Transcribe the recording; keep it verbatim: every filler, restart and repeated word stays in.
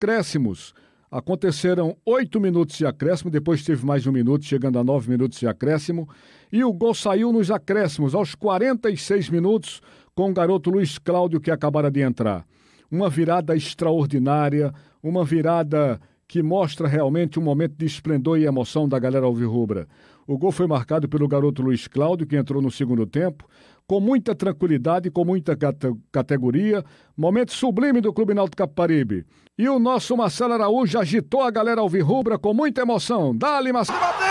acréscimos. Aconteceram oito minutos de acréscimo, depois teve mais um minuto, chegando a nove minutos de acréscimo. E o gol saiu nos acréscimos, aos quarenta e seis minutos, com o garoto Luiz Cláudio, que acabara de entrar. Uma virada extraordinária, uma virada que mostra realmente um momento de esplendor e emoção da galera alvirrubra. O gol foi marcado pelo garoto Luiz Cláudio, que entrou no segundo tempo, com muita tranquilidade, com muita cate- categoria. Momento sublime do Clube Náutico Capibaribe. E o nosso Marcelo Araújo agitou a galera alvirrubra com muita emoção. Dá-lhe, Marcelo!